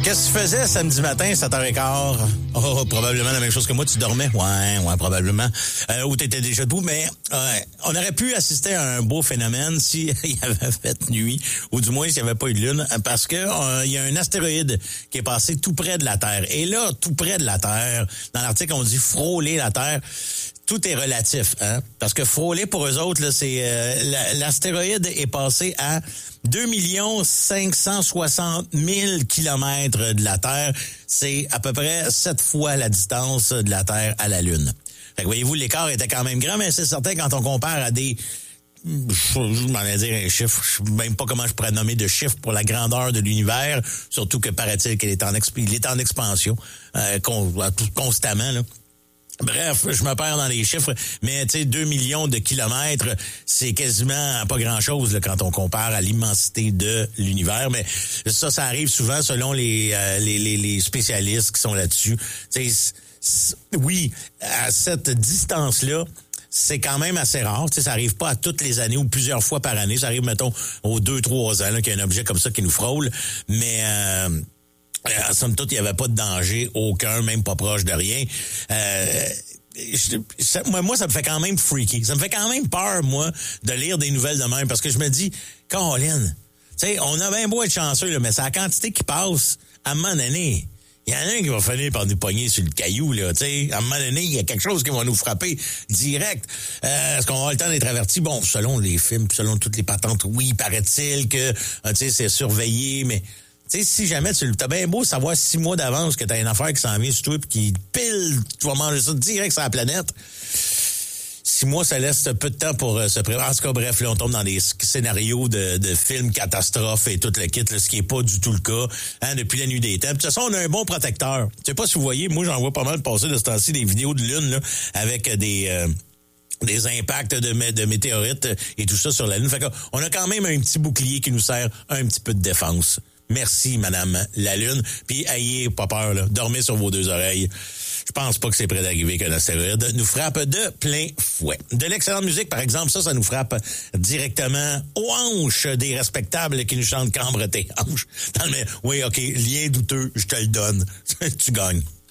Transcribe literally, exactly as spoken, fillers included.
Qu'est-ce que tu faisais samedi matin, sept heures quinze? Oh, probablement la même chose que moi, tu dormais? Ouais, ouais, probablement. Euh, ou t'étais déjà debout, mais euh, on aurait pu assister à un beau phénomène s'il y avait fait nuit, ou du moins s'il n'y avait pas eu de lune, parce que euh, il y a un astéroïde qui est passé tout près de la Terre. Et là, tout près de la Terre, dans l'article, on dit frôler la Terre. Tout est relatif, hein? Parce que frôler, pour eux autres, là, c'est euh, l'astéroïde est passé à deux millions cinq cent soixante mille kilomètres de la Terre. C'est à peu près sept fois la distance de la Terre à la Lune. Fait que voyez-vous, l'écart était quand même grand, mais c'est certain quand on compare à des... Je m'en allais dire un chiffre, je sais même pas comment je pourrais nommer de chiffre pour la grandeur de l'univers, surtout que paraît-il qu'il est en, exp... il est en expansion euh, con... constamment, là. Bref, je me perds dans les chiffres, mais tu sais, deux millions de kilomètres, c'est quasiment pas grand-chose là, quand on compare à l'immensité de l'univers. Mais ça, ça arrive souvent selon les euh, les, les, les spécialistes qui sont là-dessus. Tu sais, oui, à cette distance-là, c'est quand même assez rare. Tu sais, ça arrive pas à toutes les années ou plusieurs fois par année. Ça arrive, mettons, aux deux, trois ans, là, qu'il y a un objet comme ça qui nous frôle. Mais... Euh, En somme toute, il n'y avait pas de danger, aucun, même pas proche de rien. Euh, je, ça, moi, moi, ça me fait quand même freaky. Ça me fait quand même peur, moi, de lire des nouvelles de même, parce que je me dis, Colin, tu sais, on a bien beau être chanceux, là, mais c'est la quantité qui passe à un moment donné. Il y en a un qui va finir par nous pogner sur le caillou, là, tu sais. À un moment donné, il y a quelque chose qui va nous frapper direct. Euh, est-ce qu'on va avoir le temps d'être averti? Bon, selon les films, selon toutes les patentes, oui, paraît-il que, tu sais, c'est surveillé, mais... Tu sais, si jamais tu t'as bien beau savoir six mois d'avance que t'as une affaire qui s'en vient sur toi puis qui pile, tu vas manger ça direct sur la planète. Six mois, ça laisse peu de temps pour euh, se préparer. En tout cas, bref, là, on tombe dans des scénarios de, de films catastrophes et tout le kit, là, ce qui est pas du tout le cas, hein, depuis la nuit des temps. De toute façon, on a un bon protecteur. Je sais pas si vous voyez, moi, j'en vois pas mal passer de ce temps-ci des vidéos de lune, là, avec des... Euh, des impacts de, mé- de météorites et tout ça sur la Lune. Fait qu'on a quand même un petit bouclier qui nous sert un petit peu de défense. Merci, Madame la Lune. Puis, ayez pas peur, là. Dormez sur vos deux oreilles. Je pense pas que c'est près d'arriver qu'un astéroïde nous frappe de plein fouet. De l'excellente musique, par exemple, ça, ça nous frappe directement aux hanches des respectables qui nous chantent « Cambre tes hanches ». Oui, OK, lien douteux, je te le donne. Tu gagnes.